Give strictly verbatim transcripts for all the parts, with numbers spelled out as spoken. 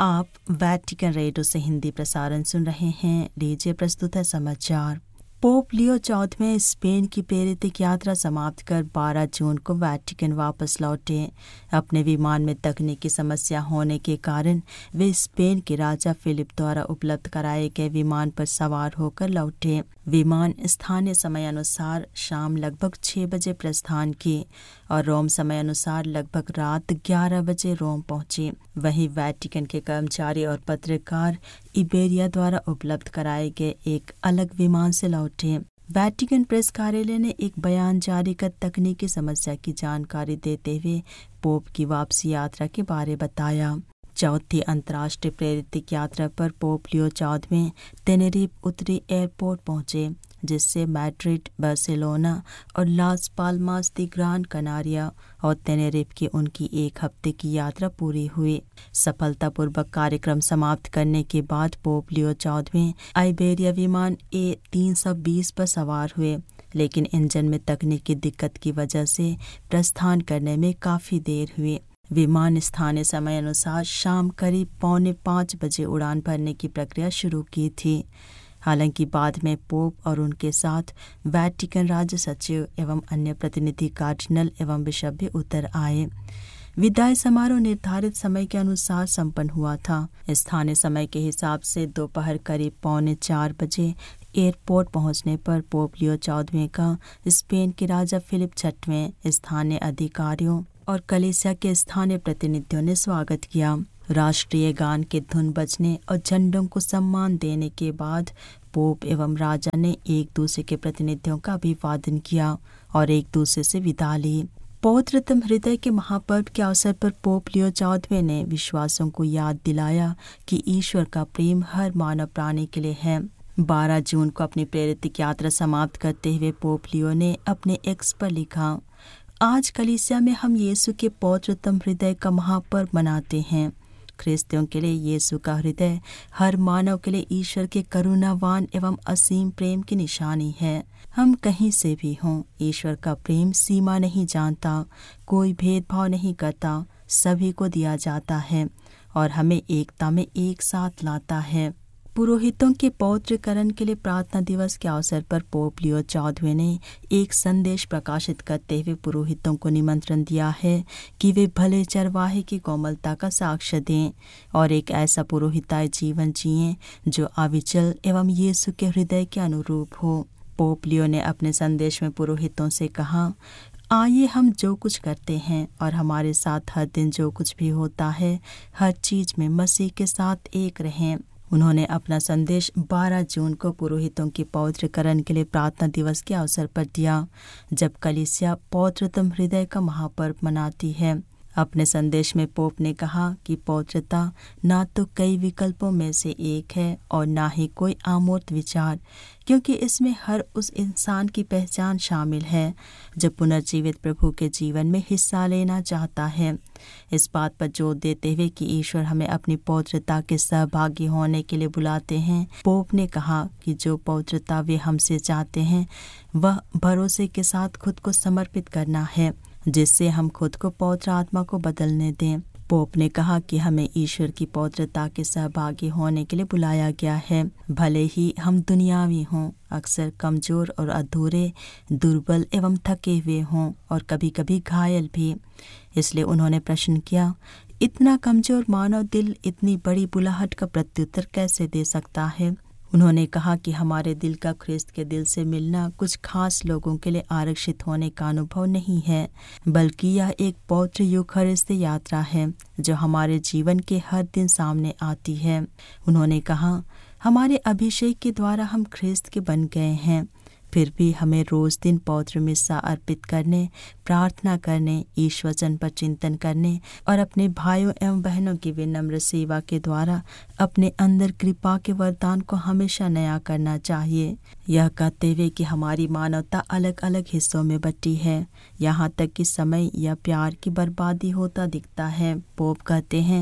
आप Vatican radio से हिंदी प्रसारण सुन रहे हैं। लीजिए प्रस्तुत है समाचार। पोप लियो चौदहवें स्पेन की प्रेरित यात्रा समाप्त कर बारह जून को वैटिकन वापस लौटे। अपने विमान में तकनीकी समस्या होने के कारण वे स्पेन के राजा फिलिप द्वारा उपलब्ध कराए गए विमान पर सवार होकर लौटे। विमान स्थानीय समय अनुसार शाम लगभग छह बजे प्रस्थान की और रोम समय अनुसार लगभग रात ग्यारह बजे रोम पहुंचे। वहीं वैटिकन के कर्मचारी और पत्रकार इबेरिया द्वारा उपलब्ध कराए गए एक अलग विमान से लौटे। वैटिकन प्रेस कार्यालय ने एक बयान जारी कर तकनीकी समस्या की जानकारी देते हुए पोप की वापसी यात्रा के बारे बताया। चौथी अंतर्राष्ट्रीय प्रेरित यात्रा पर पोप लियो चौदहवें टेनेरिफ उत्तरी एयरपोर्ट पहुंचे, जिससे मैड्रिड, बार्सिलोना और लास पाल्मास दी ग्रान कनारिया और टेनेरिफ की उनकी एक हफ्ते की यात्रा पूरी हुई। सफलतापूर्वक कार्यक्रम समाप्त करने के बाद पोप लियो चौदहवें आइबेरिया विमान ए तीन सौ बीस पर सवार हुए, लेकिन इंजन में तकनीकी दिक्कत की वजह से प्रस्थान करने में काफी देर हुई। विमान स्थानीय समय अनुसार शाम करीब पौने पाँच बजे उड़ान भरने की प्रक्रिया शुरू की थी। हालांकि बाद में पोप और उनके साथ वैटिकन राज्य सचिव एवं अन्य प्रतिनिधि, कार्डिनल एवं बिशप भी उतर आए। विदाई समारोह निर्धारित समय के अनुसार संपन्न हुआ था। स्थानीय समय के हिसाब से दोपहर करीब पौने चार बजे एयरपोर्ट पहुंचने पर पोप लियो चौदहवें का स्पेन के राजा फिलिप छठवें, स्थानीय अधिकारियों और कलीसिया के स्थानीय प्रतिनिधियों ने स्वागत किया। राष्ट्रीय गान के धुन बजने और झंडों को सम्मान देने के बाद पोप एवं राजा ने एक दूसरे के प्रतिनिधियों का अभिवादन किया और एक दूसरे से विदा ली। पवित्रतम हृदय के महापर्व के अवसर पर पोप लियो चौदहवें ने विश्वासियों को याद दिलाया कि ईश्वर का प्रेम हर मानव प्राणी के लिए है। बारह जून को अपनी प्रेरित यात्रा समाप्त करते हुए पोप लियो ने अपने एक्स पर लिखा, आज कलीसिया में हम यीशु के पवित्रतम हृदय का महापर्व मनाते हैं। ख्रिस्तियों के लिए यीशु का हृदय हर मानव के लिए ईश्वर के करुणावान एवं असीम प्रेम की निशानी है। हम कहीं से भी हों, ईश्वर का प्रेम सीमा नहीं जानता, कोई भेदभाव नहीं करता, सभी को दिया जाता है और हमें एकता में एक साथ लाता है। पुरोहितों के पवित्रकरण के लिए प्रार्थना दिवस के अवसर पर पोप लियो चौदहवें ने एक संदेश प्रकाशित करते हुए पुरोहितों को निमंत्रण दिया है कि वे भले चरवाहे की कोमलता का साक्ष्य दें और एक ऐसा पुरोहिताई जीवन जिएं जो अविचल एवं यीशु के हृदय के अनुरूप हो। पोप लियो ने अपने संदेश में पुरोहितों से कहा, आइए हम जो कुछ करते हैं और हमारे साथ हर दिन जो कुछ भी होता है, हर चीज में मसीह के साथ एक रहें। उन्होंने अपना संदेश बारह जून को पुरोहितों के पवित्रकरण के लिए प्रार्थना दिवस के अवसर पर दिया, जब कलीसिया पवित्रतम हृदय का महापर्व मनाती है। अपने संदेश में पोप ने कहा कि पवित्रता ना तो कई विकल्पों में से एक है और ना ही कोई अमूर्त विचार, क्योंकि इसमें हर उस इंसान की पहचान शामिल है जो पुनर्जीवित प्रभु के जीवन में हिस्सा लेना चाहता है। इस बात पर जोर देते हुए कि ईश्वर हमें अपनी पवित्रता के सहभागी होने के लिए बुलाते हैं, पोप ने कहा कि जो पवित्रता वे हमसे चाहते हैं वह भरोसे के साथ खुद को समर्पित करना है, जिससे हम खुद को पवित्र आत्मा को बदलने दें। पोप ने कहा कि हमें ईश्वर की पवित्रता के सहभागी होने के लिए बुलाया गया है, भले ही हम दुनियावी हों, अक्सर कमजोर और अधूरे, दुर्बल एवं थके हुए हों और कभी कभी घायल भी। इसलिए उन्होंने प्रश्न किया, इतना कमजोर मानव दिल इतनी बड़ी बुलाहट का प्रत्युत्तर कैसे दे सकता है? उन्होंने कहा कि हमारे दिल का ख्रिस्त के दिल से मिलना कुछ खास लोगों के लिए आरक्षित होने का अनुभव नहीं है, बल्कि यह एक पवित्र यूखरिस्त यात्रा है जो हमारे जीवन के हर दिन सामने आती है। उन्होंने कहा, हमारे अभिषेक के द्वारा हम ख्रिस्त के बन गए हैं, फिर भी हमें रोज दिन पवित्र मिस्सा अर्पित करने, प्रार्थना करने, ईश्वर वचन पर चिंतन करने और अपने भाइयों एवं बहनों की विनम्र सेवा के द्वारा अपने अंदर कृपा के वरदान को हमेशा नया करना चाहिए। यह कहते हुए कि हमारी मानवता अलग अलग हिस्सों में बटी है, यहाँ तक कि समय या प्यार की बर्बादी होता दिखता है। पोप कहते हैं,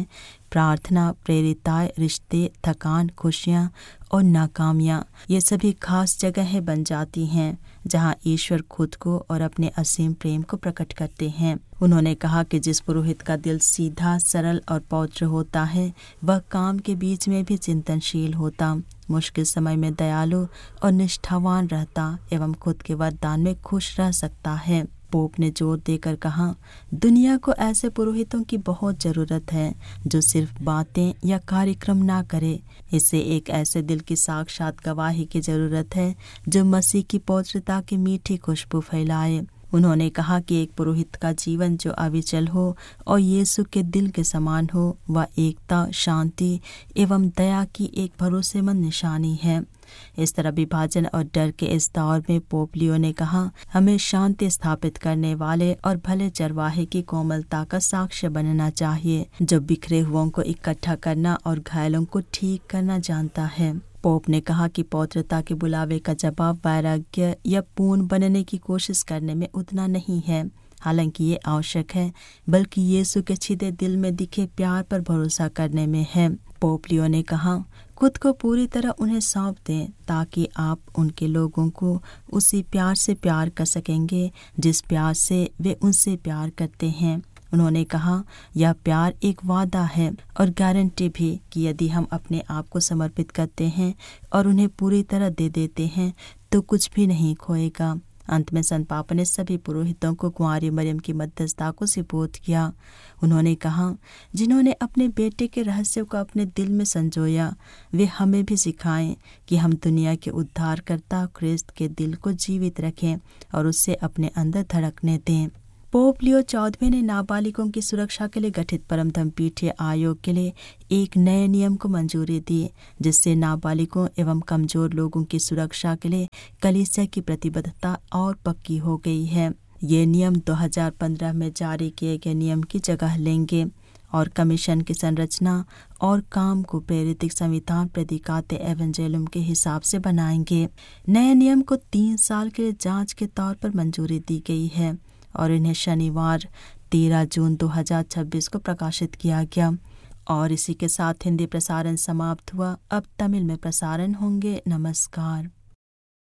प्रार्थना, प्रेरिताएं, रिश्ते, थकान, खुशियाँ और नाकामियाँ, ये सभी खास जगहें बन जाती हैं जहाँ ईश्वर खुद को और अपने असीम प्रेम को प्रकट करते हैं। उन्होंने कहा कि जिस पुरोहित का दिल सीधा, सरल और पवित्र होता है, वह काम के बीच में भी चिंतनशील होता, मुश्किल समय में दयालु और निष्ठावान रहता एवं खुद के वरदान में खुश रह सकता है। पोप ने जोर देकर कहा, दुनिया को ऐसे पुरोहितों की बहुत जरूरत है जो सिर्फ बातें या कार्यक्रम ना करे। इसे एक ऐसे दिल की साक्षात गवाही की जरूरत है जो मसीह की पवित्रता की मीठी खुशबू फैलाए। उन्होंने कहा कि एक पुरोहित का जीवन जो अविचल हो और यीशु के दिल के समान हो, वह एकता, शांति एवं दया की एक भरोसेमंद निशानी है। इस तरह विभाजन और डर के इस दौर में पोप लियो ने कहा, हमें शांति स्थापित करने वाले और भले चरवाहे की कोमलता का साक्ष्य बनना चाहिए, जो बिखरे हुओं को इकट्ठा करना और घायलों को ठीक करना जानता है। पोप ने कहा कि पवित्रता के बुलावे का जवाब वैराग्य या पूर्ण बनने की कोशिश करने में उतना नहीं है, हालांकि ये आवश्यक है, बल्कि यीशु के छिदे दिल में दिखे प्यार पर भरोसा करने में है। पोप लियो ने कहा, खुद को पूरी तरह उन्हें सौंप दें ताकि आप उनके लोगों को उसी प्यार से प्यार कर सकेंगे जिस प्यार से वे उनसे प्यार करते हैं। उन्होंने कहा, यह प्यार एक वादा है और गारंटी भी कि यदि हम अपने आप को समर्पित करते हैं और उन्हें पूरी तरह दे देते हैं तो कुछ भी नहीं खोएगा। अंत में संत पापा ने सभी पुरोहितों को कुंवारी मरियम की मध्यस्थता को सुपुर्द किया। उन्होंने कहा, जिन्होंने अपने बेटे के रहस्य को अपने दिल में संजोया, वे हमें भी सिखाएं कि हम दुनिया के उद्धारकर्ता क्रिस्त के दिल को जीवित रखें और उससे अपने अंदर धड़कने दें। पोप लियो चौदहवें ने नाबालिगों की सुरक्षा के लिए गठित परम धर्मपीठीय आयोग के लिए एक नए नियम को मंजूरी दी, जिससे नाबालिगों एवं कमजोर लोगों की सुरक्षा के लिए कलीसिया की प्रतिबद्धता और पक्की हो गई है। ये नियम दो हज़ार पंद्रह में जारी किए गए नियम की जगह लेंगे और कमीशन की संरचना और काम को प्रेरित संविधान प्रेदिकाते एवेंजेलुम के हिसाब से बनाएंगे। नए नियम को तीन साल के लिए जांच के तौर पर मंजूरी दी गई है और इन्हें शनिवार तेरह जून दो हज़ार छब्बीस को प्रकाशित किया गया। और इसी के साथ हिंदी प्रसारण समाप्त हुआ। अब तमिल में प्रसारण होंगे। नमस्कार।